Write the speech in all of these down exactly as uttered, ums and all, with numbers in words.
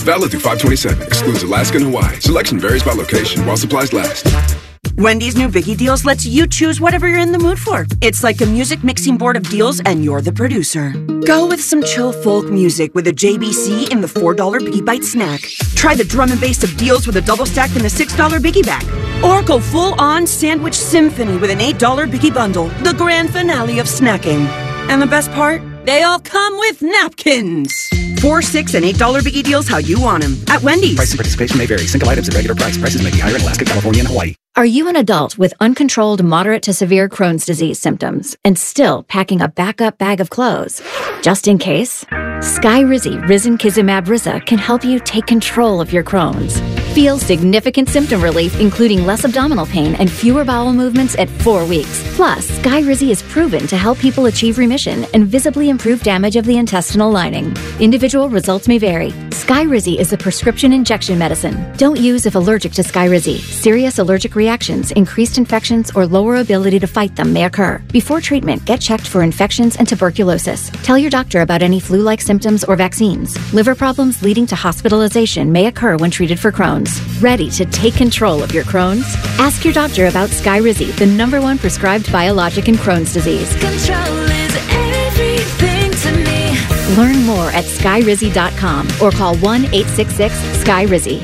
Valid through five twenty-seven. Excludes Alaska and Hawaii. Selection varies by location while supplies last. Wendy's new Biggie Deals lets you choose whatever you're in the mood for. It's like a music mixing board of deals, and you're the producer. Go with some chill folk music with a J B C in the four dollar Biggie Bite snack. Try the drum and bass of deals with a double stack in the six dollar Biggie Bag. Or go full-on sandwich symphony with an eight dollar Biggie Bundle, the grand finale of snacking. And the best part? They all come with napkins. Four, six, and eight dollar Biggie Deals how you want them at Wendy's. Price and participation may vary. Single items at regular price. Prices may be higher in Alaska, California, and Hawaii. Are you an adult with uncontrolled moderate to severe Crohn's disease symptoms and still packing a backup bag of clothes? Just in case, Skyrizi Risankizumab Riza can help you take control of your Crohn's. Feel significant symptom relief, including less abdominal pain and fewer bowel movements at four weeks. Plus, Skyrizi is proven to help people achieve remission and visibly improve damage of the intestinal lining. Individual results may vary. Skyrizi is a prescription injection medicine. Don't use if allergic to Skyrizi. Serious allergic reactions, increased infections, or lower ability to fight them may occur. Before treatment, get checked for infections and tuberculosis. Tell your doctor about any flu-like symptoms or vaccines. Liver problems leading to hospitalization may occur when treated for Crohn's. Ready to take control of your Crohn's? Ask your doctor about Skyrizi, the number one prescribed biologic in Crohn's disease. Control is everything to me. Learn more at skyrizi dot com or call one eight six six sky rizi.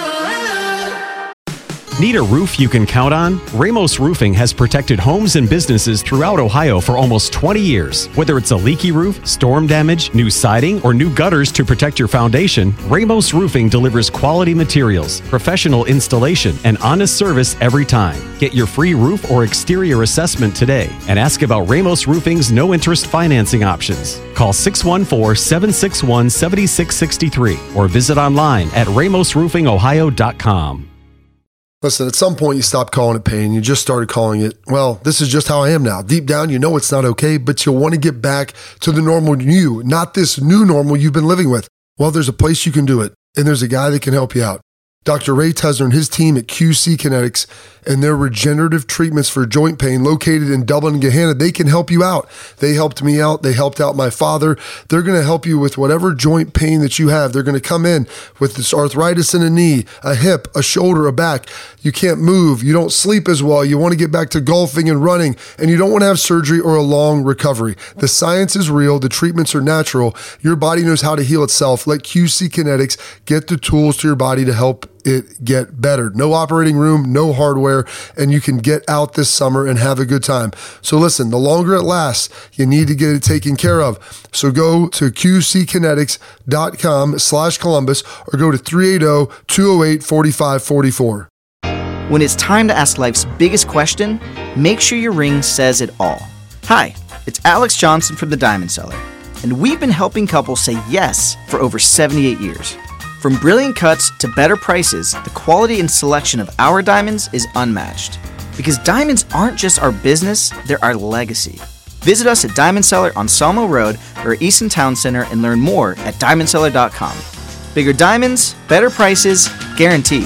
Need a roof you can count on? Ramos Roofing has protected homes and businesses throughout Ohio for almost twenty years. Whether it's a leaky roof, storm damage, new siding, or new gutters to protect your foundation, Ramos Roofing delivers quality materials, professional installation, and honest service every time. Get your free roof or exterior assessment today and ask about Ramos Roofing's no-interest financing options. Call six one four, seven six one, seven six six three or visit online at ramos roofing ohio dot com. Listen, at some point you stopped calling it pain. You just started calling it, well, this is just how I am now. Deep down, you know it's not okay, but you want to get back to the normal you, not this new normal you've been living with. Well, there's a place you can do it, and there's a guy that can help you out. Doctor Ray Tesler and his team at Q C Kinetics and their regenerative treatments for joint pain located in Dublin and Gahanna, they can help you out. They helped me out. They helped out my father. They're going to help you with whatever joint pain that you have. They're going to come in with this arthritis in a knee, a hip, a shoulder, a back. You can't move. You don't sleep as well. You want to get back to golfing and running, and you don't want to have surgery or a long recovery. The science is real. The treatments are natural. Your body knows how to heal itself. Let Q C Kinetics get the tools to your body to help it get better. No operating room, no hardware, and you can get out this summer and have a good time. So listen, the longer it lasts, you need to get it taken care of. So go to q c kinetics dot com slash Columbus or go to three eight zero, two zero eight, four five four four. When it's time to ask life's biggest question, make sure your ring says it all. Hi, it's Alex Johnson from The Diamond Seller, and we've been helping couples say yes for over seventy-eight years. From brilliant cuts to better prices, the quality and selection of our diamonds is unmatched. Because diamonds aren't just our business, they're our legacy. Visit us at Diamond Seller on Sawmill Road or Easton Town Center and learn more at diamond seller dot com. Bigger diamonds, better prices, guaranteed.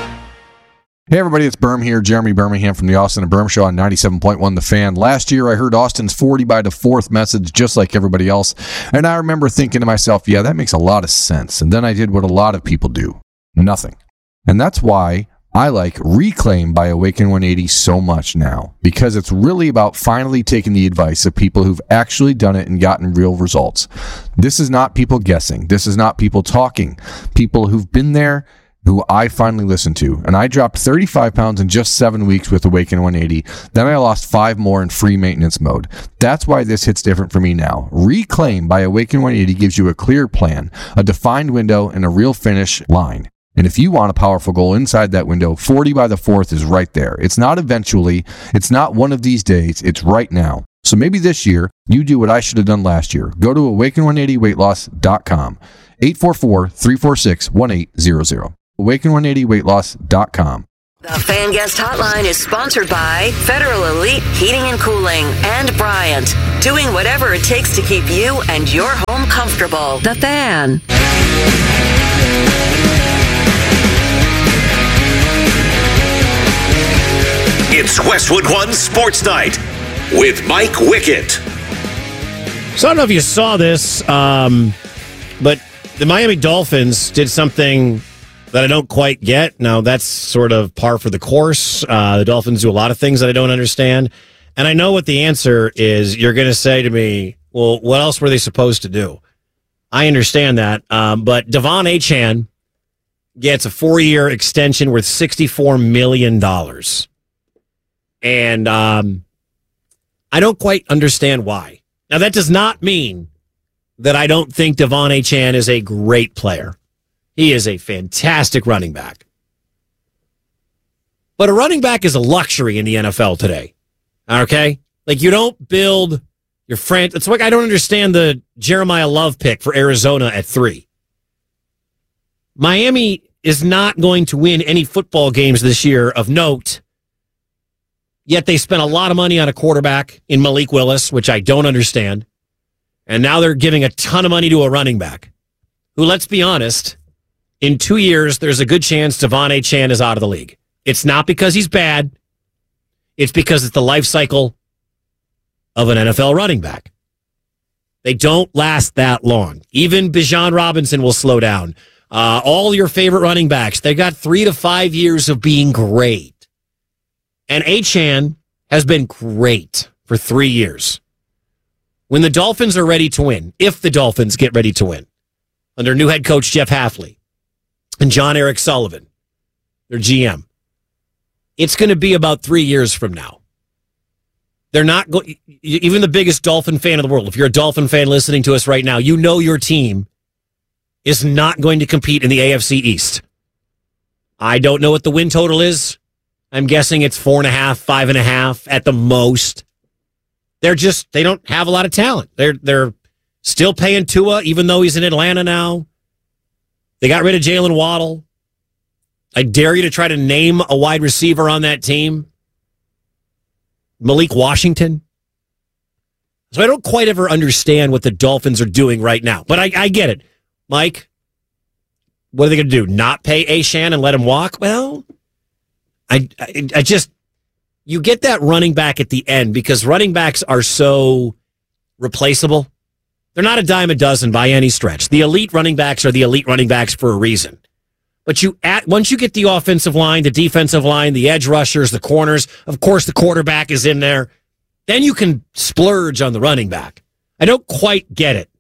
Hey everybody, it's Berm here, Jeremy Birmingham from the Austin and Berm Show on ninety-seven point one The Fan. Last year I heard Austin's forty by the fourth message just like everybody else, and I remember thinking to myself, yeah, that makes a lot of sense. And then I did what a lot of people do, nothing. And that's why I like Reclaim by Awaken one eighty so much now, because it's really about finally taking the advice of people who've actually done it and gotten real results. This is not people guessing. This is not people talking. People who've been there, who I finally listened to. And I dropped thirty-five pounds in just seven weeks with Awaken one eighty. Then I lost five more in free maintenance mode. That's why this hits different for me now. Reclaim by Awaken one eighty gives you a clear plan, a defined window, and a real finish line. And if you want a powerful goal inside that window, forty by the fourth is right there. It's not eventually. It's not one of these days. It's right now. So maybe this year, you do what I should have done last year. Go to awaken one eighty weight loss dot com. eight four four, three four six, one eight zero zero. awaken one eighty weight loss dot com. The Fan Guest Hotline is sponsored by Federal Elite Heating and Cooling and Bryant, doing whatever it takes to keep you and your home comfortable. The Fan. It's Westwood One Sports Night with Mike Wickett. So I don't know if you saw this, um, but the Miami Dolphins did something that I don't quite get. Now, that's sort of par for the course. Uh, the Dolphins do a lot of things that I don't understand. And I know what the answer is. You're going to say to me, well, what else were they supposed to do? I understand that. Um, but Devon Achane gets a four-year extension worth sixty-four million dollars. And um, I don't quite understand why. Now, that does not mean that I don't think Devon Achane is a great player. He is a fantastic running back. But a running back is a luxury in the N F L today. Okay? Like, you don't build your friend. It's like I don't understand the Jeremiah Love pick for Arizona at three. Miami is not going to win any football games this year of note. Yet they spent a lot of money on a quarterback in Malik Willis, which I don't understand. And now they're giving a ton of money to a running back who, let's be honest, in two years, there's a good chance Devon Achane is out of the league. It's not because he's bad. It's because it's the life cycle of an N F L running back. They don't last that long. Even Bijan Robinson will slow down. Uh, all your favorite running backs, they got three to five years of being great. And Achane has been great for three years. When the Dolphins are ready to win, if the Dolphins get ready to win, under new head coach Jeff Hafley and John Eric Sullivan, their G M, it's going to be about three years from now. They're not going, even the biggest Dolphin fan in the world, if you're a Dolphin fan listening to us right now, you know your team is not going to compete in the A F C East. I don't know what the win total is. I'm guessing it's four and a half, five and a half at the most. They're just, they don't have a lot of talent. They're, they're still paying Tua, even though he's in Atlanta now. They got rid of Jalen Waddle. I dare you to try to name a wide receiver on that team. Malik Washington. So I don't quite ever understand what the Dolphins are doing right now. But I, I get it. Mike, what are they going to do? Not pay Achane and let him walk? Well, I, I, I just, you get that running back at the end because running backs are so replaceable. They're not a dime a dozen by any stretch. The elite running backs are the elite running backs for a reason. But you at once you get the offensive line, the defensive line, the edge rushers, the corners, of course the quarterback is in there, then you can splurge on the running back. I don't quite get it.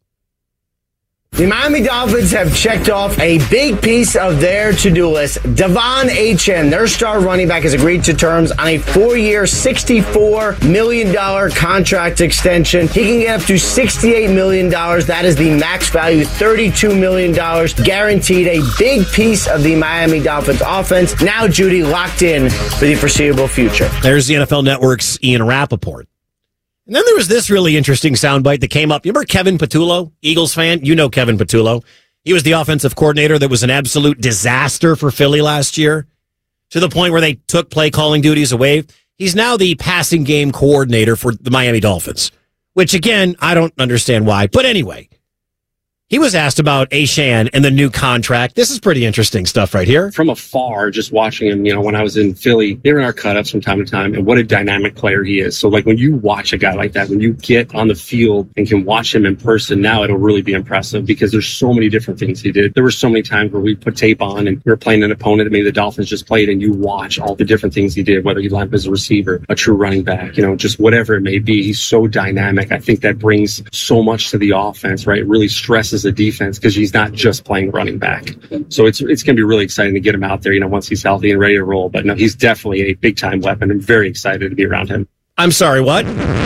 The Miami Dolphins have checked off a big piece of their to-do list. Devon Achane, their star running back, has agreed to terms on a four-year, sixty-four million dollars contract extension. He can get up to sixty-eight million dollars. That is the max value, thirty-two million dollars guaranteed. A big piece of the Miami Dolphins offense. Now, Judy, locked in for the foreseeable future. There's the N F L Network's Ian Rappaport. And then there was this really interesting soundbite that came up. You remember Kevin Patullo, Eagles fan? You know Kevin Patullo. He was the offensive coordinator that was an absolute disaster for Philly last year, to the point where they took play calling duties away. He's now the passing game coordinator for the Miami Dolphins, which, again, I don't understand why. But anyway, he was asked about Achane and the new contract. This is pretty interesting stuff right here. From afar, just watching him, you know, when I was in Philly, they were in our cut-ups from time to time, and what a dynamic player he is. So, like, when you watch a guy like that, when you get on the field and can watch him in person, now it'll really be impressive because there's so many different things he did. There were so many times where we put tape on and we were playing an opponent that maybe the Dolphins just played, and you watch all the different things he did, whether he lined up as a receiver, a true running back, you know, just whatever it may be. He's so dynamic. I think that brings so much to the offense, right? It really stresses the defense because he's not just playing running back. So it's it's going to be really exciting to get him out there, you know, once he's healthy and ready to roll. But no, he's definitely a big-time weapon. I'm very excited to be around him. I'm sorry, what?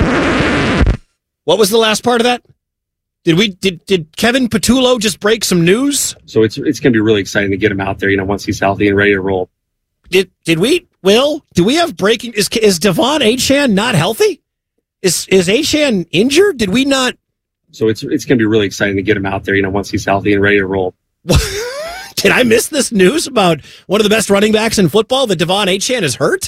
What was the last part of that? Did we did did Kevin Patullo just break some news? So it's it's going to be really exciting to get him out there, you know, once he's healthy and ready to roll. Did did we, Will? Do we have breaking? Is is Devon Achane not healthy? Is is Achane injured? Did we not? So it's it's going to be really exciting to get him out there, you know, once he's healthy and ready to roll. Did I miss this news about one of the best running backs in football, that Devon Achane is hurt?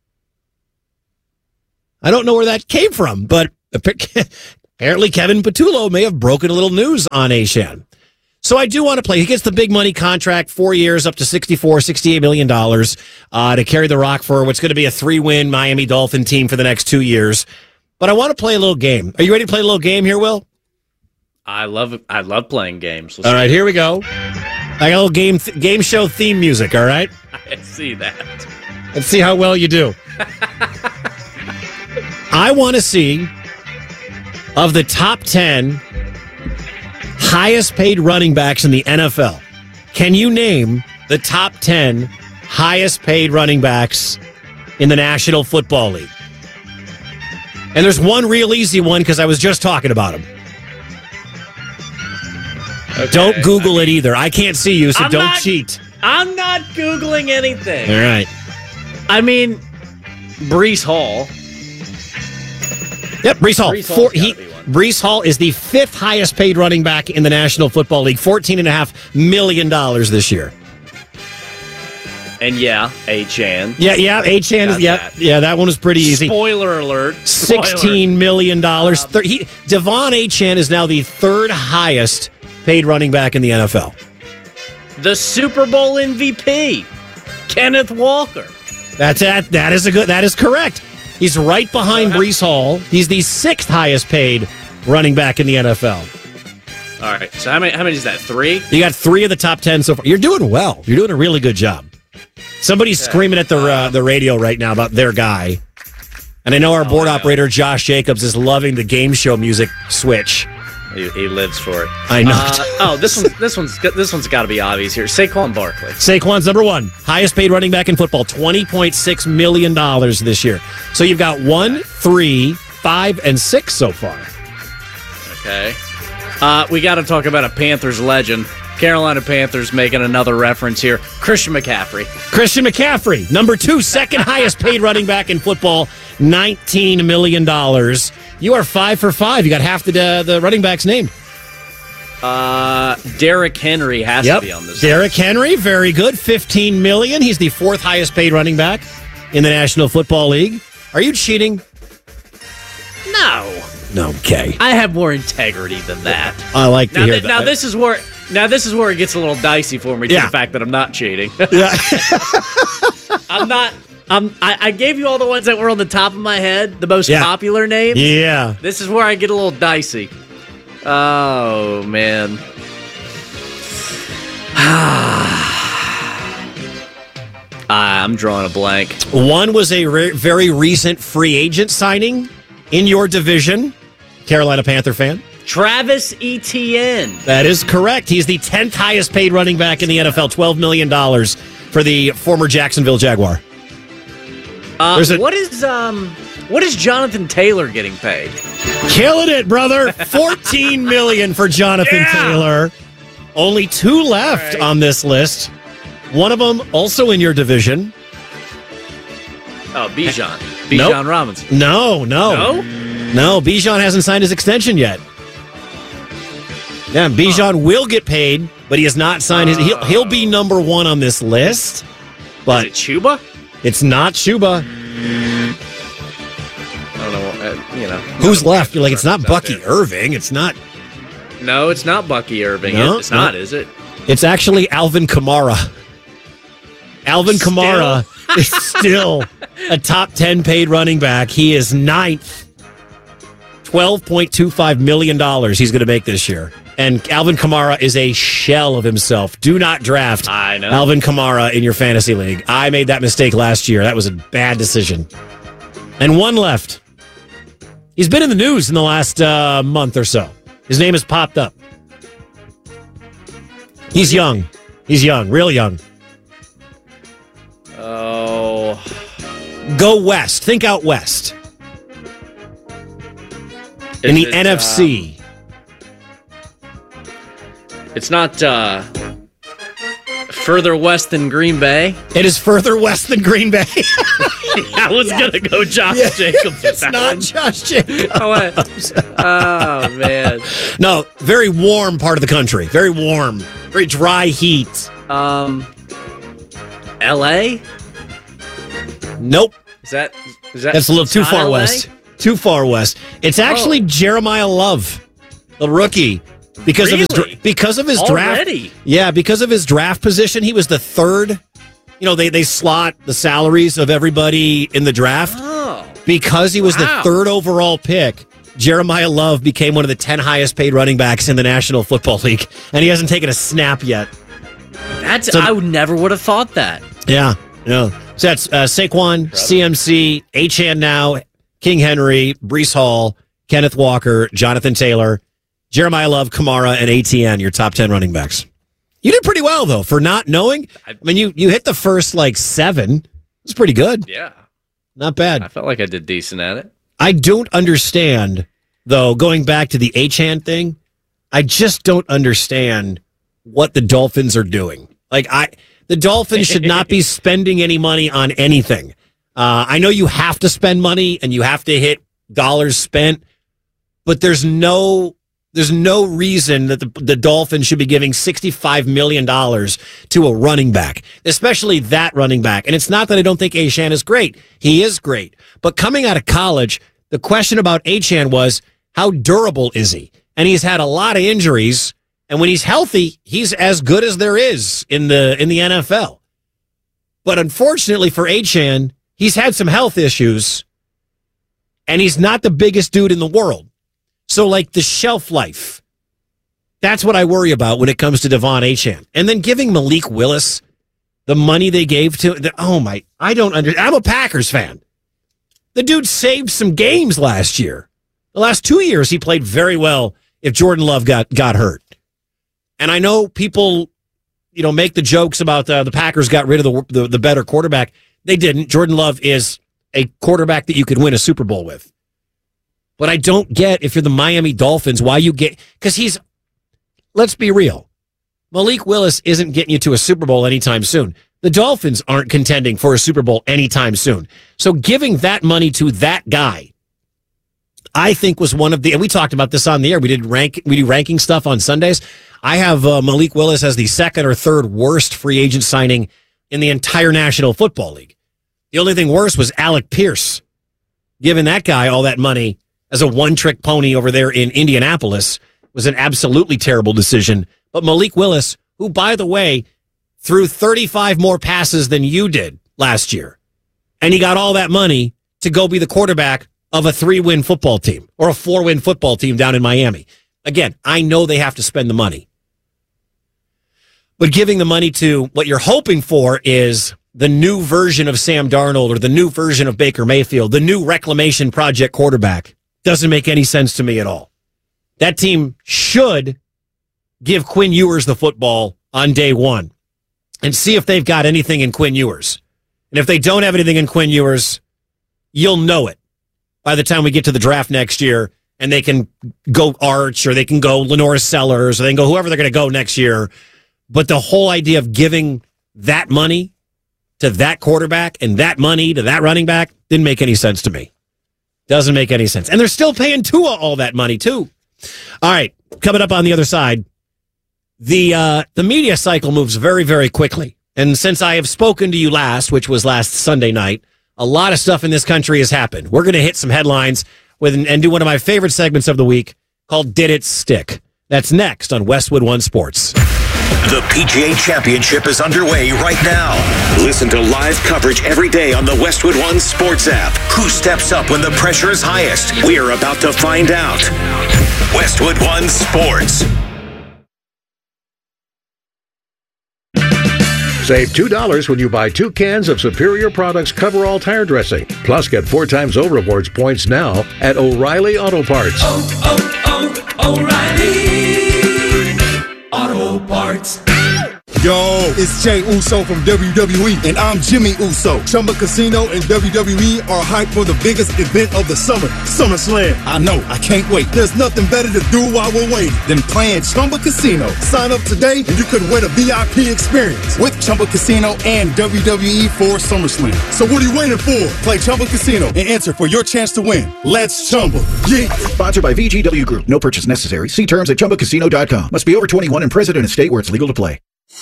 I don't know where that came from, but apparently Kevin Patullo may have broken a little news on Achane. So I do want to play. He gets the big money contract, four years, up to sixty-four, sixty-eight million dollars uh, to carry the rock for what's going to be a three-win Miami Dolphin team for the next two years. But I want to play a little game. Are you ready to play a little game here, Will? I love I love playing games. Let's All right, here we go. I got a little game th- game show theme music, all right? I see that. Let's see how well you do. I want to see, of the top ten highest paid running backs in the N F L, can you name the top ten highest paid running backs in the National Football League? And there's one real easy one because I was just talking about him. Okay. Don't Google it either. I can't see you, so I'm don't not, cheat. I'm not Googling anything. All right. I mean, Breece Hall. Yep, Breece Hall. Breece Four, he, Breece Hall is the fifth highest paid running back in the National Football League, fourteen point five million dollars this year. And yeah, Achane. Yeah, yeah, Achane is, yeah, that. yeah, that one was pretty easy. Spoiler alert. sixteen million dollars. Um, he, Devon Achane is now the third highest paid running back in the N F L. The Super Bowl M V P, Kenneth Walker. That's it. That is a good. That is correct. He's right behind uh, Breece Hall. He's the sixth highest paid running back in the N F L. All right. So how many? How many is that? Three. You got three of the top ten so far. You're doing well. You're doing a really good job. Somebody's okay. screaming at the uh, the radio right now about their guy, and I know our oh, board operator Josh Jacobs is loving the game show music switch. He, he lives for it. I know. Uh, oh, this one's this one's this one's got to be obvious here. Saquon Barkley. Saquon's number one, highest paid running back in football, twenty point six million dollars this year. So you've got one, three, five, and six so far. Okay. Uh, we got to talk about a Panthers legend. Carolina Panthers making another reference here. Christian McCaffrey. Christian McCaffrey, number two, second highest paid running back in football, nineteen million dollars. You are five for five. You got half the uh, the running back's name. Uh, Derrick Henry has yep. to be on this. Derrick list. Henry, very good, fifteen million dollars. He's the fourth highest paid running back in the National Football League. Are you cheating? No. No. Okay. I have more integrity than that. I like to now, hear th- that. Now this is where now this is where it gets a little dicey for me. To yeah. the fact that I'm not cheating. Yeah. I'm not. Um, I, I gave you all the ones that were on the top of my head, the most yeah. popular names. Yeah. This is where I get a little dicey. Oh, man. I'm drawing a blank. One was a re- very recent free agent signing in your division. Carolina Panther fan. Travis Etienne. That is correct. He's the tenth highest paid running back in the N F L, twelve million dollars for the former Jacksonville Jaguar. Uh, a, what is um what is Jonathan Taylor getting paid? Killing it, brother. fourteen million dollars for Jonathan yeah. Taylor. Only two left right. on this list. One of them also in your division. Oh, Bijan. Bijan nope. Robinson. No, no. No? No, Bijan hasn't signed his extension yet. Yeah, Bijan huh. will get paid, but he has not signed uh, his he'll, he'll be number one on this list. But is it Chuba? It's not Chuba. I don't know. Uh, you know, who's left? You're like, it's not Bucky Irving. It's not. No, it's not Bucky Irving. No, it's not, is it? It's actually Alvin Kamara. Alvin still? Kamara is still a top ten paid running back. He is ninth. twelve point two five million dollars he's going to make this year. And Alvin Kamara is a shell of himself. Do not draft I know. Alvin Kamara in your fantasy league. I made that mistake last year. That was a bad decision. And one left. He's been in the news in the last uh, month or so. His name has popped up. He's young. He's young, real young. Oh. Go west. Think out west. Is in the it, N F C. Uh, it's not uh, further west than Green Bay. It is further west than Green Bay. I was yes. going to go Josh yeah. Jacobs. It's not one. Josh Jacobs. Oh, man. No, very warm part of the country. Very warm. Very dry heat. Um, L A? Nope. Is that, is that That's a little too far L A? west. Too far west. It's actually oh. Jeremiah Love, the rookie. Because really? of his because of his Already? draft. Yeah, because of his draft position, he was the third. You know, they, they slot the salaries of everybody in the draft. Oh. Because he was wow. the third overall pick, Jeremiah Love became one of the ten highest paid running backs in the National Football League, and he hasn't taken a snap yet. That's So- I would never would have thought that. Yeah, yeah. So that's uh, Saquon, C M C, Achane now, King Henry, Breece Hall, Kenneth Walker, Jonathan Taylor, Jeremiah Love, Kamara, and A T N, your top ten running backs. You did pretty well, though, for not knowing. I mean, you, you hit the first, like, seven. It's pretty good. Yeah. Not bad. I felt like I did decent at it. I don't understand, though, going back to the Achane thing, I just don't understand what the Dolphins are doing. Like, I, the Dolphins should not be spending any money on anything. Uh, I know you have to spend money and you have to hit dollars spent, but there's no there's no reason that the, the Dolphins should be giving sixty-five million dollars to a running back, especially that running back. And it's not that I don't think Achane is great. He is great. But coming out of college, the question about Achane was, how durable is he? And he's had a lot of injuries. And when he's healthy, he's as good as there is in the in the N F L. But unfortunately for Achane, he's had some health issues, and he's not the biggest dude in the world. So, like, the shelf life, that's what I worry about when it comes to Devon Achane. And then giving Malik Willis the money they gave to, the, oh my, I don't understand. I'm a Packers fan. The dude saved some games last year. The last two years, he played very well if Jordan Love got, got hurt. And I know people, you know, make the jokes about uh, the Packers got rid of the, the the better quarterback. They didn't. Jordan Love is a quarterback that you could win a Super Bowl with. But I don't get, if you're the Miami Dolphins, why you get, because he's, let's be real, Malik Willis isn't getting you to a Super Bowl anytime soon. The Dolphins aren't contending for a Super Bowl anytime soon. So giving that money to that guy, I think was one of the, and we talked about this on the air. We did rank, we do ranking stuff on Sundays. I have uh, Malik Willis as the second or third worst free agent signing in the entire National Football League. The only thing worse was Alec Pierce. Giving that guy all that money as a one-trick pony over there in Indianapolis was an absolutely terrible decision. But Malik Willis, who, by the way, threw thirty-five more passes than you did last year, and he got all that money to go be the quarterback of a three-win football team or a four-win football team down in Miami. Again, I know they have to spend the money. But giving the money to what you're hoping for is the new version of Sam Darnold or the new version of Baker Mayfield, the new reclamation project quarterback, doesn't make any sense to me at all. That team should give Quinn Ewers the football on day one and see if they've got anything in Quinn Ewers. And if they don't have anything in Quinn Ewers, you'll know it by the time we get to the draft next year, and they can go Arch or they can go Lenore Sellers or they can go whoever they're going to go next year. But the whole idea of giving that money to that quarterback and that money to that running back didn't make any sense to me. Doesn't make any sense. And they're still paying Tua all that money, too. All right, coming up on the other side, the uh, the media cycle moves very, very quickly. And since I have spoken to you last, which was last Sunday night, a lot of stuff in this country has happened. We're going to hit some headlines with and do one of my favorite segments of the week called Did It Stick? That's next on Westwood One Sports. The P G A Championship is underway right now. Listen to live coverage every day on the Westwood One Sports app. Who steps up when the pressure is highest? We're about to find out. Westwood One Sports. Save two dollars when you buy two cans of Superior Products Coverall Tire Dressing. Plus, get four times O Rewards points now at O'Reilly Auto Parts. Oh, oh, oh, O'Reilly Auto Parts. Yo, it's Jay Uso from W W E, and I'm Jimmy Uso. Chumba Casino and W W E are hyped for the biggest event of the summer, SummerSlam. I know, I can't wait. There's nothing better to do while we're waiting than playing Chumba Casino. Sign up today, and you could win a V I P experience with Chumba Casino and W W E for SummerSlam. So what are you waiting for? Play Chumba Casino and enter for your chance to win. Let's Chumba. Yeah. Sponsored by V G W Group. No purchase necessary. See terms at chumba casino dot com. Must be over twenty-one and present in a state where it's legal to play.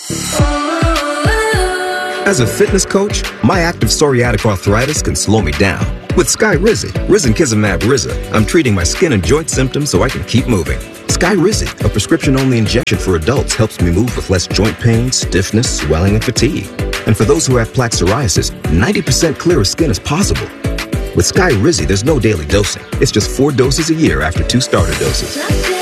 As a fitness coach, my active psoriatic arthritis can slow me down. With Skyrizi, Risankizumab Riza, I'm treating my skin and joint symptoms so I can keep moving. Skyrizi, a prescription-only injection for adults, helps me move with less joint pain, stiffness, swelling, and fatigue. And for those who have plaque psoriasis, ninety percent clearer skin is possible. With Skyrizi, there's no daily dosing. It's just four doses a year after two starter doses.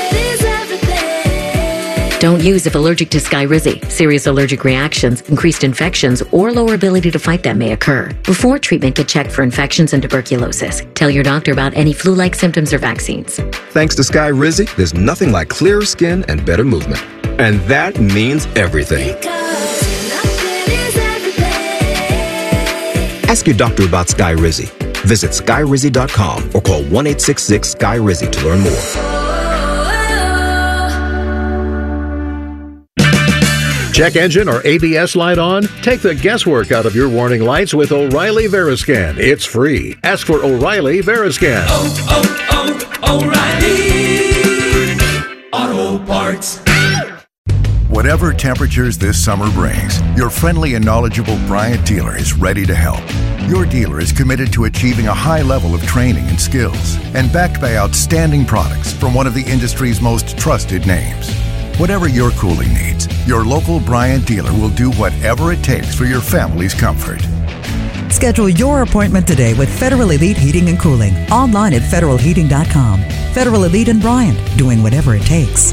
Don't use if allergic to Skyrizi. Serious allergic reactions, increased infections, or lower ability to fight them may occur. Before treatment, get checked for infections and tuberculosis. Tell your doctor about any flu-like symptoms or vaccines. Thanks to Skyrizi, there's nothing like clearer skin and better movement. And that means everything. Ask your doctor about Skyrizi. Visit Skyrizi dot com or call one eight six six Sky Rizi to learn more. Check engine or A B S light on? Take the guesswork out of your warning lights with O'Reilly Veriscan. It's free. Ask for O'Reilly Veriscan. Oh, oh, oh, O'Reilly Auto Parts. Whatever temperatures this summer brings, your friendly and knowledgeable Bryant dealer is ready to help. Your dealer is committed to achieving a high level of training and skills and backed by outstanding products from one of the industry's most trusted names. Whatever your cooling needs, your local Bryant dealer will do whatever it takes for your family's comfort. Schedule your appointment today with Federal Elite Heating and Cooling. Online at federal heating dot com. Federal Elite and Bryant, doing whatever it takes.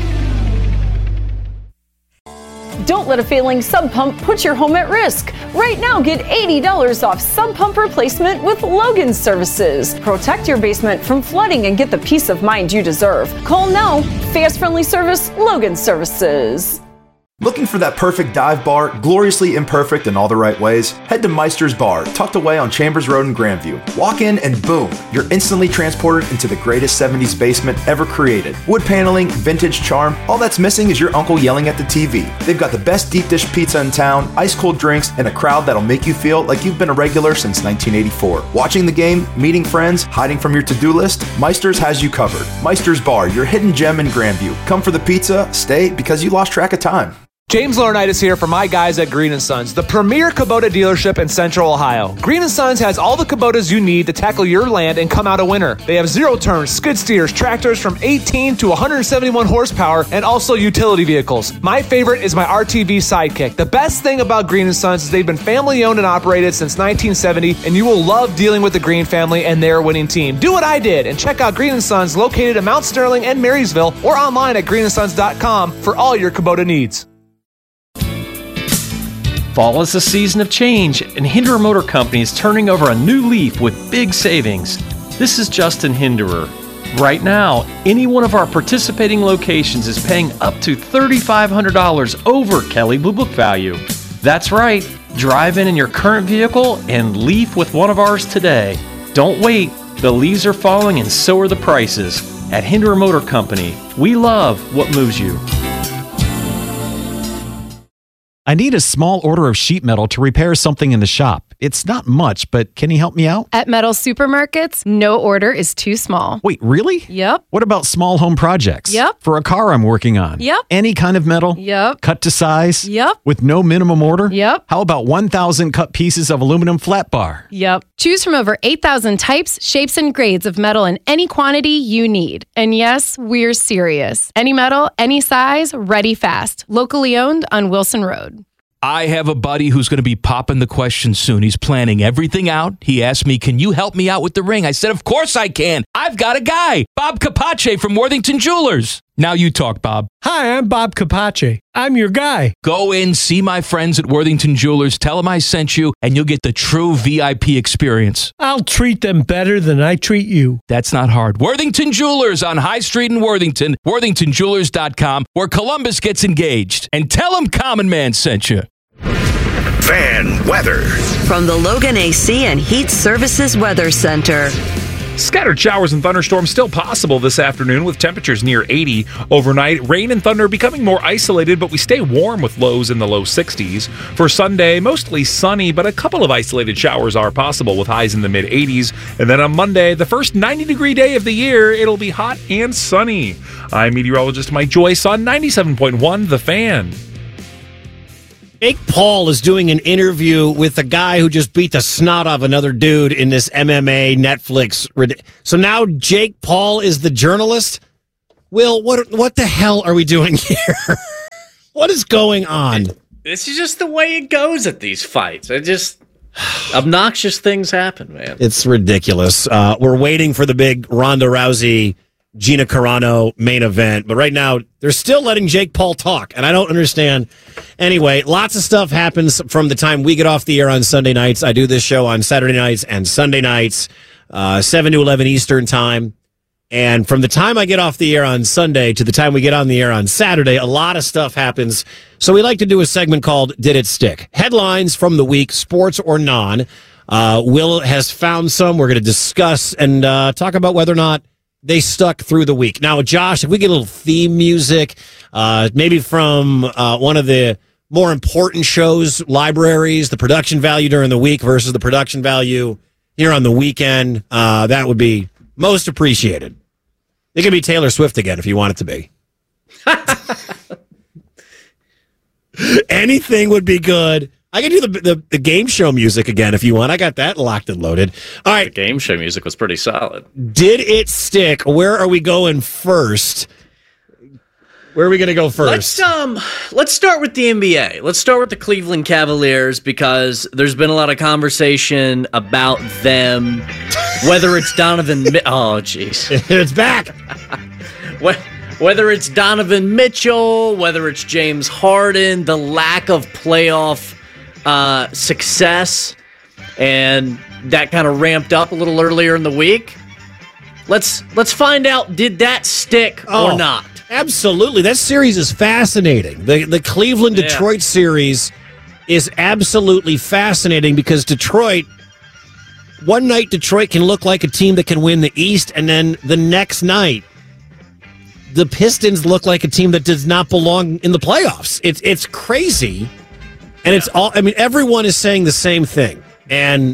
Don't let a failing sump pump put your home at risk. Right now, get eighty dollars off sump pump replacement with Logan Services. Protect your basement from flooding and get the peace of mind you deserve. Call now. Fast, friendly service, Logan Services. Looking for that perfect dive bar, gloriously imperfect in all the right ways? Head to Meister's Bar, tucked away on Chambers Road in Grandview. Walk in and boom, you're instantly transported into the greatest seventies basement ever created. Wood paneling, vintage charm, all that's missing is your uncle yelling at the T V. They've got the best deep dish pizza in town, ice cold drinks, and a crowd that'll make you feel like you've been a regular since nineteen eighty-four. Watching the game, meeting friends, hiding from your to-do list, Meister's has you covered. Meister's Bar, your hidden gem in Grandview. Come for the pizza, stay because you lost track of time. James Laurinaitis here for my guys at Green and Sons, the premier Kubota dealership in Central Ohio. Green and Sons has all the Kubotas you need to tackle your land and come out a winner. They have zero-turn, skid steers, tractors from eighteen to one hundred seventy-one horsepower, and also utility vehicles. My favorite is my R T V Sidekick. The best thing about Green and Sons is they've been family-owned and operated since nineteen seventy, and you will love dealing with the Green family and their winning team. Do what I did and check out Green and Sons located in Mount Sterling and Marysville or online at green and sons dot com for all your Kubota needs. Fall is a season of change, and Hinderer Motor Company is turning over a new leaf with big savings. This is Justin Hinderer. Right now, any one of our participating locations is paying up to three thousand five hundred dollars over Kelley Blue Book value. That's right, drive in in your current vehicle and leaf with one of ours today. Don't wait, the leaves are falling and so are the prices. At Hinderer Motor Company, we love what moves you. I need a small order of sheet metal to repair something in the shop. It's not much, but can you help me out? At Metal Supermarkets, no order is too small. Wait, really? Yep. What about small home projects? Yep. For a car I'm working on? Yep. Any kind of metal? Yep. Cut to size? Yep. With no minimum order? Yep. How about one thousand cut pieces of aluminum flat bar? Yep. Choose from over eight thousand types, shapes, and grades of metal in any quantity you need. And yes, we're serious. Any metal, any size, ready fast. Locally owned on Wilson Road. I have a buddy who's going to be popping the question soon. He's planning everything out. He asked me, can you help me out with the ring? I said, of course I can. I've got a guy, Bob Capace from Worthington Jewelers. Now you talk, Bob. Hi, I'm Bob Capace. I'm your guy. Go in, see my friends at Worthington Jewelers, tell them I sent you, and you'll get the true V I P experience. I'll treat them better than I treat you. That's not hard. Worthington Jewelers on High Street in Worthington, worthington jewelers dot com, where Columbus gets engaged. And tell them Common Man sent you. Fan weather. From the Logan A C and Heat Services Weather Center. Scattered showers and thunderstorms still possible this afternoon with temperatures near eighty. Overnight, rain and thunder becoming more isolated, but we stay warm with lows in the low sixties. For Sunday, mostly sunny, but a couple of isolated showers are possible with highs in the mid eighties. And then on Monday, the first ninety degree day of the year, it'll be hot and sunny. I'm meteorologist Mike Joyce on ninety-seven point one The Fan. Jake Paul is doing an interview with a guy who just beat the snot off another dude in this M M A Netflix. So now Jake Paul is the journalist? Will, what what the hell are we doing here? What is going on? This is just the way it goes at these fights. I just... Obnoxious things happen, man. It's ridiculous. Uh, we're waiting for the big Ronda Rousey, Gina Carano main event, but right now they're still letting Jake Paul talk, and I don't understand. Anyway, lots of stuff happens from the time we get off the air on Sunday nights. I do this show on Saturday nights and Sunday nights, uh, seven to eleven Eastern time. And from the time I get off the air on Sunday to the time we get on the air on Saturday, a lot of stuff happens. So we like to do a segment called Did It Stick? Headlines from the week, sports or non. Uh, Will has found some. We're going to discuss and uh, talk about whether or not they stuck through the week. Now, Josh, if we get a little theme music, uh, maybe from uh, one of the more important shows, libraries, the production value during the week versus the production value here on the weekend, uh, that would be most appreciated. It could be Taylor Swift again if you want it to be. Anything would be good. I can do the, the the game show music again if you want. I got that locked and loaded. All right. The game show music was pretty solid. Did it stick? Where are we going first? Where are we going to go first? Let's um let's start with the N B A. Let's start with the Cleveland Cavaliers because there's been a lot of conversation about them, whether it's Donovan. Mi- oh, jeez, it's back. Whether it's Donovan Mitchell, whether it's James Harden, the lack of playoff uh, success, and that kind of ramped up a little earlier in the week. Let's let's find out, did that stick oh, or not? Absolutely. That series is fascinating. The the Cleveland-Detroit yeah. series is absolutely fascinating because Detroit, one night Detroit can look like a team that can win the East, and then the next night, the Pistons look like a team that does not belong in the playoffs. It's it's crazy. And yeah. it's all I mean, everyone is saying the same thing. And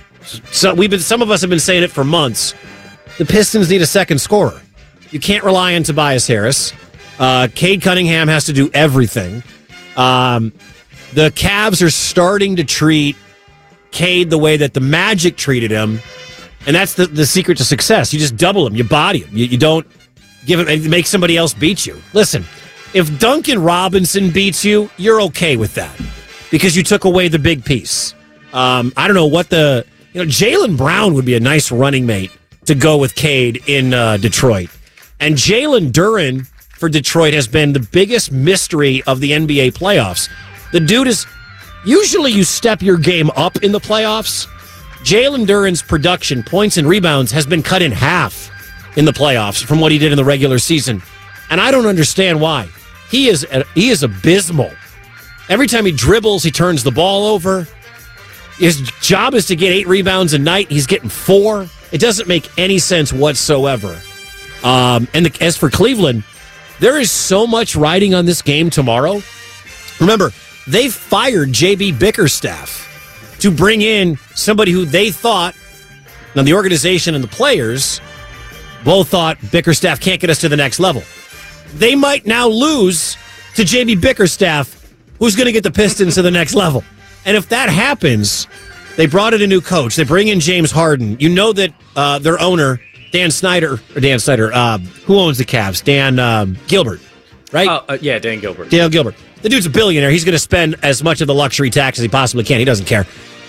so we've been some of us have been saying it for months. The Pistons need a second scorer. You can't rely on Tobias Harris. Uh, Cade Cunningham has to do everything. Um, the Cavs are starting to treat Cade the way that the Magic treated him. And that's the, the secret to success. You just double him. You body him. You, you don't give him, make somebody else beat you. Listen, if Duncan Robinson beats you, you're okay with that because you took away the big piece. Um, I don't know what the, you know, Jaylen Brown would be a nice running mate to go with Cade in uh, Detroit. And Jalen Duren for Detroit has been the biggest mystery of the N B A playoffs. The dude is, usually you step your game up in the playoffs. Jalen Duren's production, points and rebounds, has been cut in half in the playoffs from what he did in the regular season. And I don't understand why. He is he is abysmal. Every time he dribbles, he turns the ball over. His job is to get eight rebounds a night. He's getting four. It doesn't make any sense whatsoever. Um, and the, as for Cleveland, there is so much riding on this game tomorrow. Remember, they fired J B Bickerstaff to bring in somebody who they thought, now the organization and the players both thought Bickerstaff can't get us to the next level. They might now lose to J B Bickerstaff, who's going to get the Pistons to the next level. And if that happens, they brought in a new coach. They bring in James Harden. You know that uh, their owner, Dan Snyder, or Dan Snyder, uh, who owns the Cavs? Dan um, Gilbert, right? Oh, uh, yeah, Dan Gilbert. Dan Gilbert. The dude's a billionaire. He's going to spend as much of the luxury tax as he possibly can. He doesn't care.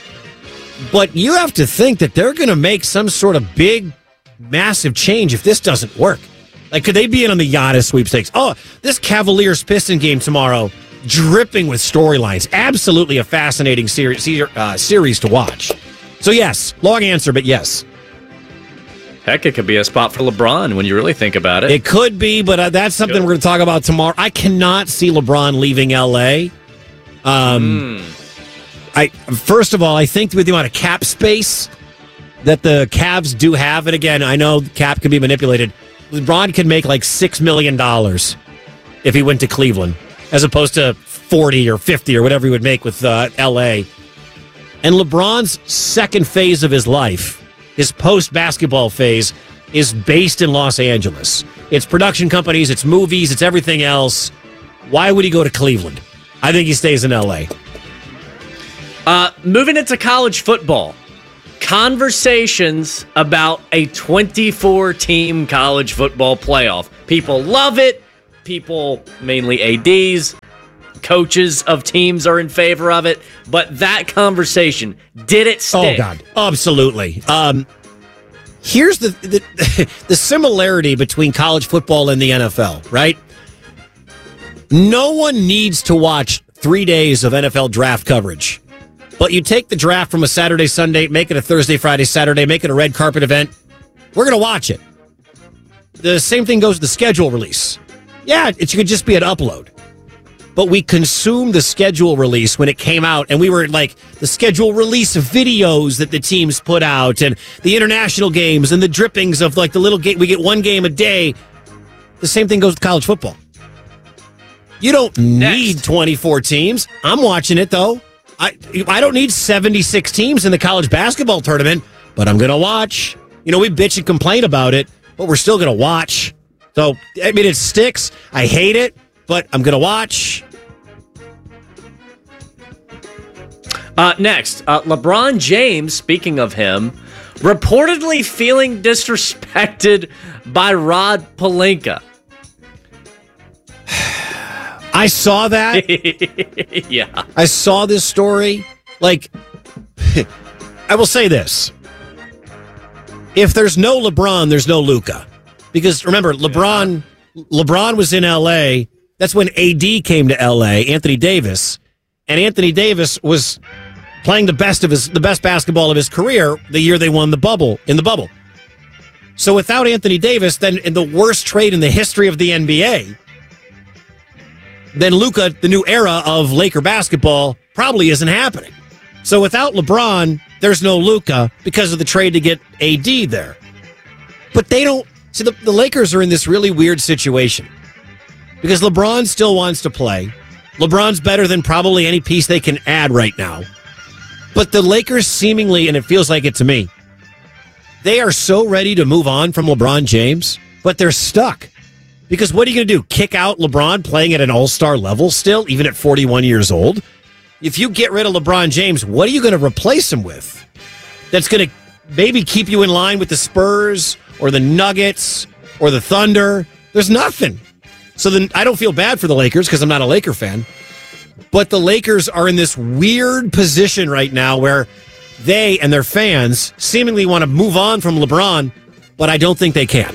But you have to think that they're going to make some sort of big, massive change if this doesn't work. Like, could they be in on the Giannis sweepstakes? Oh, this Cavaliers-Piston game tomorrow, dripping with storylines. Absolutely a fascinating series, uh, series to watch. So, yes, long answer, but yes. Heck, it could be a spot for LeBron when you really think about it. It could be, but uh, that's something Good. we're going to talk about tomorrow. I cannot see LeBron leaving L A. Um, mm. I first of all, I think with the amount of cap space that the Cavs do have, and again, I know cap can be manipulated. LeBron can make like six million dollars if he went to Cleveland, as opposed to forty or fifty or whatever he would make with uh, L A. And LeBron's second phase of his life, his post-basketball phase, is based in Los Angeles. It's production companies, it's movies, it's everything else. Why would he go to Cleveland? I think he stays in L A. Uh, moving into college football. Conversations about a twenty-four team college football playoff. People love it. People, mainly A Ds, coaches of teams are in favor of it. But that conversation, did it stick? Oh, God. Absolutely. Um, here's the, the the similarity between college football and the N F L, right? No one needs to watch three days of N F L draft coverage. But you take the draft from a Saturday, Sunday, make it a Thursday, Friday, Saturday, make it a red carpet event. We're going to watch it. The same thing goes with the schedule release. Yeah, it could just be an upload. But we consumed the schedule release when it came out, and we were like the schedule release videos that the teams put out, and the international games, and the drippings of like the little game. We get one game a day. The same thing goes with college football. You don't need Next. twenty-four teams. I'm watching it, though. I I don't need seventy-six teams in the college basketball tournament, but I'm going to watch. You know, we bitch and complain about it, but we're still going to watch. So, I mean, it sticks. I hate it, but I'm going to watch. Uh, next, uh, LeBron James, speaking of him, reportedly feeling disrespected by Rod Pelinka. I saw that. Yeah. I saw this story. Like, I will say this. If there's no LeBron, there's no Luka. Because remember, LeBron yeah. LeBron was in L A. That's when A D came to L A, Anthony Davis. And Anthony Davis was playing the best of his the best basketball of his career the year they won the bubble in the bubble. So without Anthony Davis, then in the worst trade in the history of the N B A, then Luka, the new era of Laker basketball, probably isn't happening. So without LeBron, there's no Luka because of the trade to get A D there. But they don't. See, the, the Lakers are in this really weird situation because LeBron still wants to play. LeBron's better than probably any piece they can add right now. But the Lakers seemingly, and it feels like it to me, they are so ready to move on from LeBron James, but they're stuck. Because what are you going to do? Kick out LeBron playing at an all-star level still, even at forty-one years old? If you get rid of LeBron James, what are you going to replace him with? That's going to maybe keep you in line with the Spurs or the Nuggets or the Thunder. There's nothing. So then I don't feel bad for the Lakers because I'm not a Laker fan. But the Lakers are in this weird position right now where they and their fans seemingly want to move on from LeBron, but I don't think they can.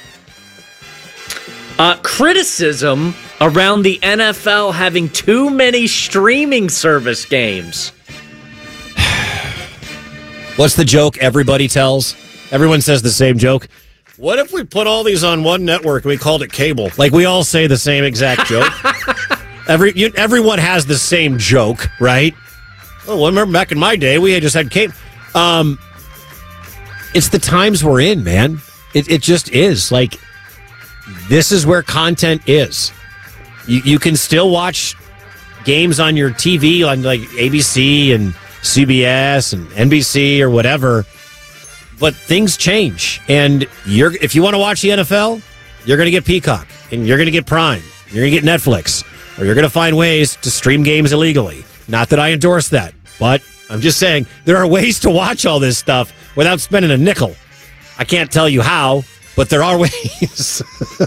Uh, criticism around the N F L having too many streaming service games. What's the joke everybody tells? Everyone says the same joke. What if we put all these on one network and we called it cable? Like we all say the same exact joke. Every you, everyone has the same joke, right? Oh, well, remember back in my day, we had just had cable. Um, it's the times we're in, man. It it just is. Like, this is where content is. You you can still watch games on your T V on like A B C and C B S and N B C or whatever, but things change. And you're if you want to watch the N F L, you're going to get Peacock and you're going to get Prime. You're going to get Netflix, or you're going to find ways to stream games illegally. Not that I endorse that, but I'm just saying there are ways to watch all this stuff without spending a nickel. I can't tell you how, but there are ways.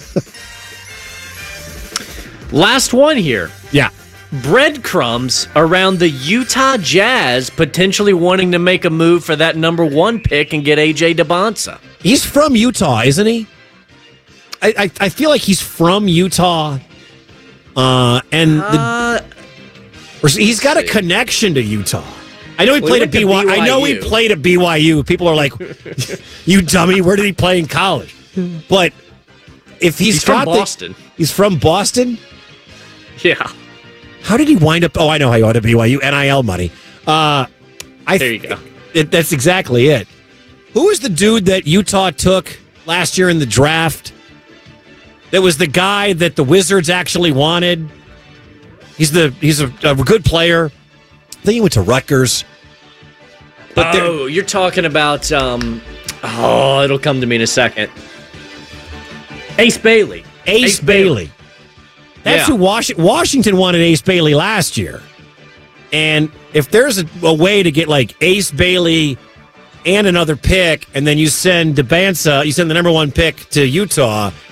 Last one here. Yeah. Breadcrumbs around the Utah Jazz potentially wanting to make a move for that number one pick and get A J DeBonsa. He's from Utah, isn't he? I I, I feel like he's from Utah. Uh, and the, uh, he's got a connection to Utah. I know he played at B Y U. I know he played at B Y U. People are like, "You dummy! Where did he play in college?" But if he's, he's from Boston, the, he's from Boston. Yeah. How did he wind up? Oh, I know how he wound up at B Y U. N I L money. Uh, I there you go. It, that's exactly it. Who was the dude that Utah took last year in the draft? That was the guy that the Wizards actually wanted. He's the he's a, a good player. I think he went to Rutgers. But oh, you're talking about. Um, oh, it'll come to me in a second. Ace Bailey. Ace, Ace Bailey. Bailey. That's yeah. who Was- Washington wanted Ace Bailey last year. And if there's a, a way to get like Ace Bailey and another pick, and then you send DeBansa, you send the number one pick to Utah,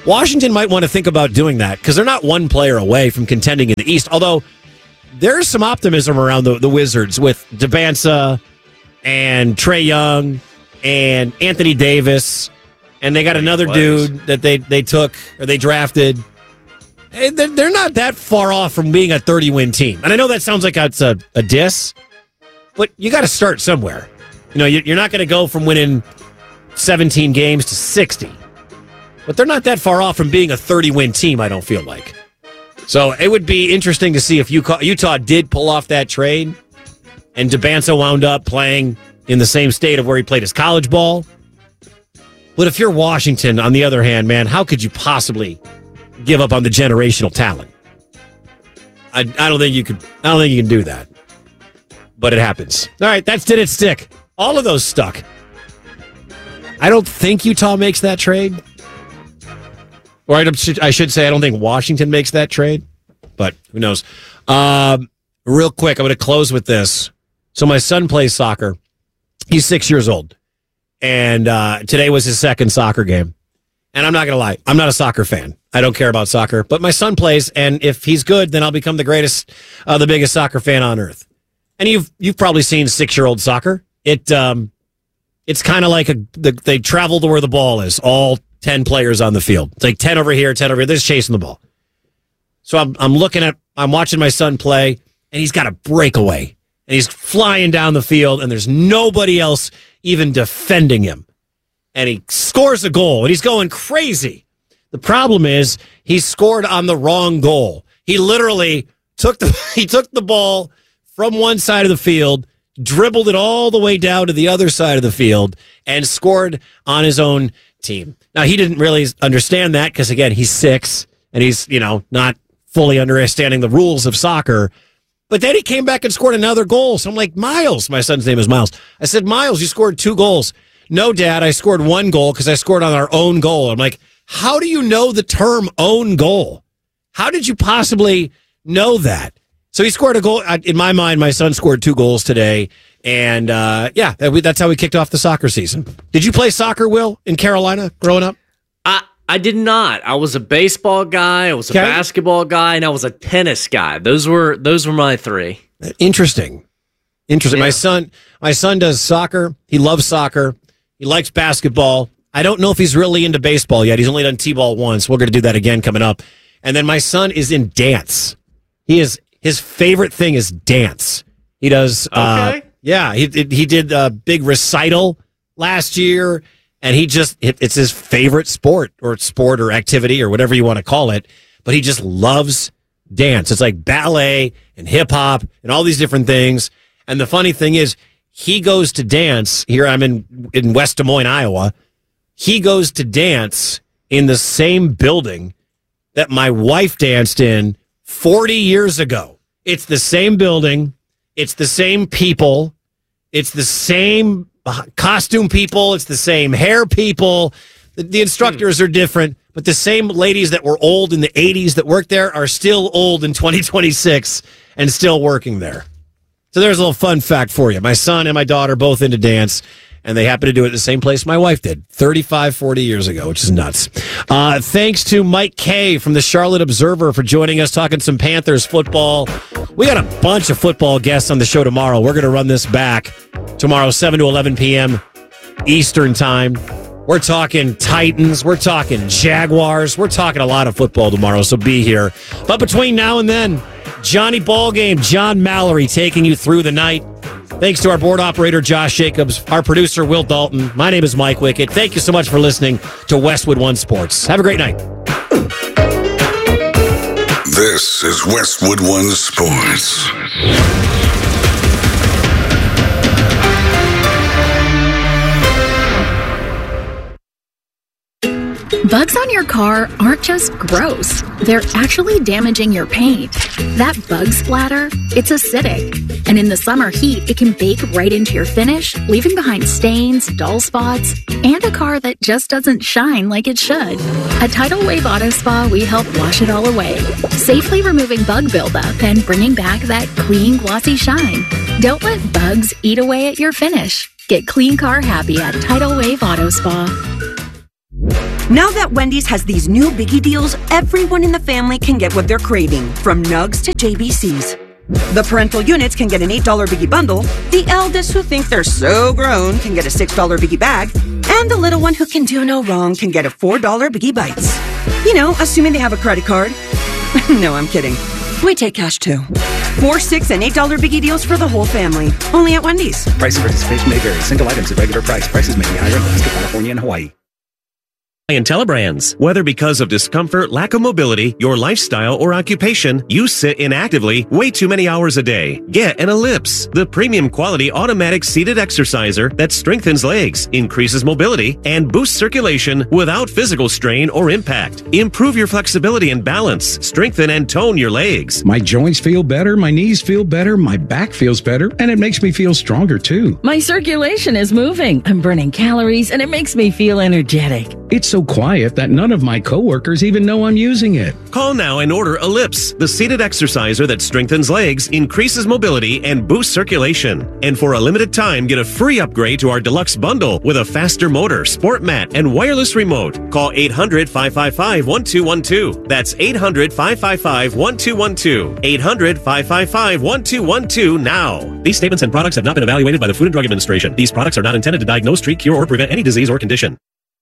Washington might want to think about doing that because they're not one player away from contending in the East. Although there's some optimism around the, the Wizards with Debansa and Trae Young and Anthony Davis, and they got another dude that they, they took or they drafted. And they're, they're not that far off from being a thirty-win team. And I know that sounds like it's a, a diss, but you got to start somewhere. You know, you're not going to go from winning seventeen games to sixty. But they're not that far off from being a thirty-win team, I don't feel like. So it would be interesting to see if Utah did pull off that trade and Debansa wound up playing in the same state of where he played his college ball. But if you're Washington, on the other hand, man, how could you possibly give up on the generational talent? I, I don't think you could. I don't think you can do that. But it happens. All right, that's Did It Stick? All of those stuck. I don't think Utah makes that trade. Or I should, I should say, I don't think Washington makes that trade, but who knows? Um, real quick, I'm going to close with this. So my son plays soccer. He's six years old, and uh, today was his second soccer game. And I'm not going to lie, I'm not a soccer fan. I don't care about soccer, but my son plays, and if he's good, then I'll become the greatest, uh, the biggest soccer fan on earth. And you've you've probably seen six-year-old soccer. It um, it's kind of like a the, they travel to where the ball is. All ten players on the field. It's like ten over here, ten over here. They're just chasing the ball. So I'm I'm looking at, I'm watching my son play, and he's got a breakaway. And he's flying down the field, and there's nobody else even defending him. And he scores a goal, and he's going crazy. The problem is he scored on the wrong goal. He literally took the he took the ball from one side of the field, dribbled it all the way down to the other side of the field, and scored on his own team. Now, he didn't really understand that because, again, he's six, and he's, you know, not fully understanding the rules of soccer. But then he came back and scored another goal. So I'm like, Miles, my son's name is Miles. I said, Miles, you scored two goals. No, Dad, I scored one goal because I scored on our own goal. I'm like, how do you know the term own goal? How did you possibly know that? So he scored a goal. In my mind, my son scored two goals today. And, uh, yeah, that's how we kicked off the soccer season. Did you play soccer, Will, in Carolina growing up? I I did not. I was a baseball guy, I was a Okay. basketball guy, and I was a tennis guy. Those were those were my three. Interesting. Interesting. Yeah. My son, my son does soccer. He loves soccer. He likes basketball. I don't know if he's really into baseball yet. He's only done T-ball once. We're going to do that again coming up. And then my son is in dance. He is his favorite thing is dance. He does. Uh, Okay. yeah, he he did a big recital last year, and he just it, it's his favorite sport or sport or activity or whatever you want to call it. But he just loves dance. It's like ballet and hip hop and all these different things. And the funny thing is, he goes to dance here. I'm in in West Des Moines, Iowa. He goes to dance in the same building that my wife danced in forty years ago. It's the same building. It's the same people. It's the same costume people. It's the same hair people. The, the instructors are different, but the same ladies that were old in the eighties that worked there are still old in twenty twenty-six and still working there. So there's a little fun fact for you. My son and my daughter both into dance, and they happen to do it at the same place my wife did thirty-five, forty years ago, which is nuts. Uh, thanks to Mike Kay from the Charlotte Observer for joining us, talking some Panthers football. We got a bunch of football guests on the show tomorrow. We're going to run this back tomorrow, seven to eleven p.m. Eastern time. We're talking Titans. We're talking Jaguars. We're talking a lot of football tomorrow, so be here. But between now and then, Johnny Ballgame, John Mallory taking you through the night. Thanks to our board operator, Josh Jacobs, our producer, Will Dalton. My name is Mike Wickett. Thank you so much for listening to Westwood One Sports. Have a great night. This is Westwood One Sports. Bugs on your car aren't just gross. They're actually damaging your paint. That bug splatter, it's acidic. And in the summer heat, it can bake right into your finish, leaving behind stains, dull spots, and a car that just doesn't shine like it should. At Tidal Wave Auto Spa, we help wash it all away, safely removing bug buildup and bringing back that clean, glossy shine. Don't let bugs eat away at your finish. Get clean car happy at Tidal Wave Auto Spa. Now that Wendy's has these new biggie deals, everyone in the family can get what they're craving, from nugs to J B Cs. The parental units can get an eight dollar biggie bundle, the eldest who think they're so grown can get a six dollar biggie bag, and the little one who can do no wrong can get a four dollar biggie bites. You know, assuming they have a credit card. No, I'm kidding. We take cash too. Four, six, and eight dollar biggie deals for the whole family. Only at Wendy's. Price and participation may vary. Single items at regular price. Prices may be higher in Alaska, California, and Hawaii. IntelliBrands. Whether because of discomfort, lack of mobility, your lifestyle, or occupation, you sit inactively way too many hours a day. Get an Ellipse, the premium quality automatic seated exerciser that strengthens legs, increases mobility, and boosts circulation without physical strain or impact. Improve your flexibility and balance, strengthen and tone your legs. My joints feel better, my knees feel better, my back feels better, and it makes me feel stronger too. My circulation is moving, I'm burning calories, and it makes me feel energetic. It's so quiet that none of my coworkers even know I'm using it. Call now and order Ellipse, the seated exerciser that strengthens legs, increases mobility, and boosts circulation. And for a limited time, get a free upgrade to our deluxe bundle with a faster motor, sport mat, and wireless remote. Call eight hundred, five five five, one two one two. That's eight hundred, five five five, one two one two. eight hundred, five five five, one two one two now. These statements and products have not been evaluated by the Food and Drug Administration. These products are not intended to diagnose, treat, cure, or prevent any disease or condition.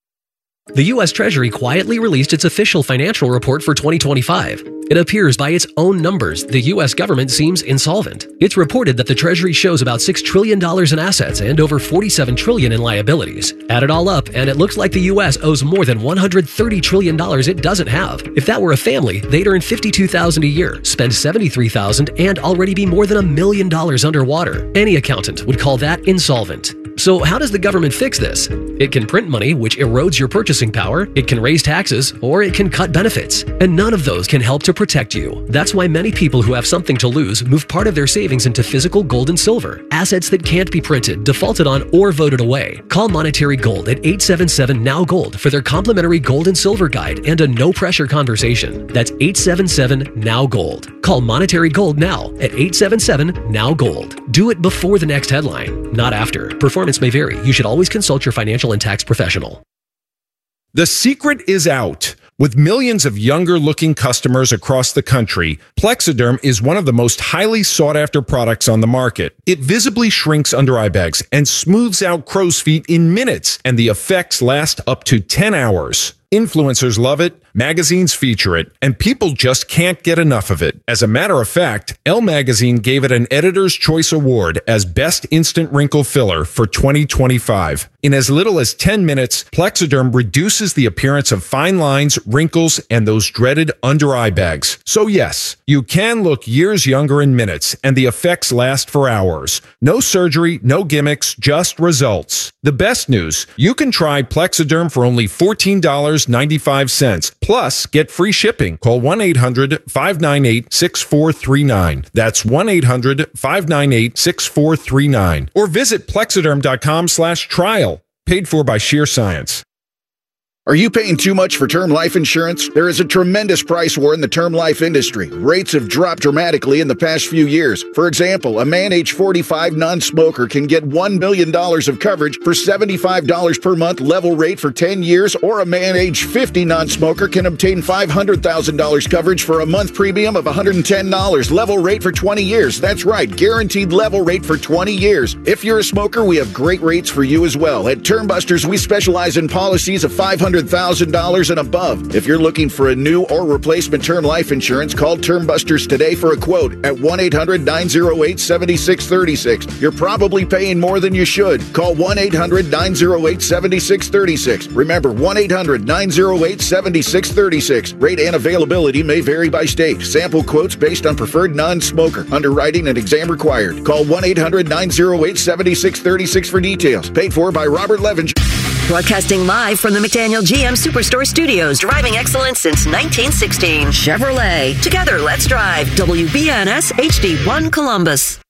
The U S Treasury quietly released its official financial report for twenty twenty-five. It appears by its own numbers, the U S government seems insolvent. It's reported that the Treasury shows about six trillion dollars in assets and over forty-seven trillion dollars in liabilities. Add it all up, and it looks like the U S owes more than one hundred thirty trillion dollars it doesn't have. If that were a family, they'd earn fifty-two thousand dollars a year, spend seventy-three thousand dollars, and already be more than a million dollars underwater. Any accountant would call that insolvent. So how does the government fix this? It can print money, which erodes your purchasing power, it can raise taxes, or it can cut benefits. And none of those can help to protect you. That's why many people who have something to lose move part of their savings into physical gold and silver, assets that can't be printed, defaulted on, or voted away. Call Monetary Gold at eight seven seven, N O W Gold for their complimentary gold and silver guide and a no-pressure conversation. That's eight seven seven, N O W Gold. Call Monetary Gold now at eight seven seven, N O W Gold. Do it before the next headline, not after. Performance may vary. You should always consult your financial and tax professional. The secret is out. With millions of younger-looking customers across the country, Plexiderm is one of the most highly sought-after products on the market. It visibly shrinks under-eye bags and smooths out crow's feet in minutes, and the effects last up to ten hours. Influencers love it, magazines feature it, and people just can't get enough of it. As a matter of fact, Elle Magazine gave it an Editor's Choice Award as Best Instant Wrinkle Filler for twenty twenty-five. In as little as ten minutes, Plexiderm reduces the appearance of fine lines, wrinkles, and those dreaded under-eye bags. So yes, you can look years younger in minutes, and the effects last for hours. No surgery, no gimmicks, just results. The best news, you can try Plexiderm for only fourteen dollars and ninety-five cents. Plus, get free shipping. Call one eight hundred, five nine eight, six four three nine. That's one eight hundred, five nine eight, six four three nine. Or visit plexiderm.com slash trial. Paid for by Sheer Science. Are you paying too much for term life insurance? There is a tremendous price war in the term life industry. Rates have dropped dramatically in the past few years. For example, a man age forty-five non-smoker can get one million dollars of coverage for seventy-five dollars per month level rate for ten years, or a man age fifty non-smoker can obtain five hundred thousand dollars coverage for a month premium of one hundred ten dollars level rate for twenty years. That's right, guaranteed level rate for twenty years. If you're a smoker, we have great rates for you as well. At Term Busters, we specialize in policies of five hundred thousand dollars and above. If you're looking for a new or replacement term life insurance, call Term Busters today for a quote at one eight hundred, nine oh eight, seven six three six. You're probably paying more than you should. Call one eight hundred, nine oh eight, seven six three six. Remember, one eight hundred, nine oh eight, seven six three six. Rate and availability may vary by state. Sample quotes based on preferred non-smoker. Underwriting and exam required. Call one eight hundred, nine oh eight, seven six three six for details. Paid for by Robert Levin. Broadcasting live from the McDaniel G M Superstore Studios, driving excellence since nineteen sixteen. Chevrolet. Together, let's drive. W B N S H D one Columbus.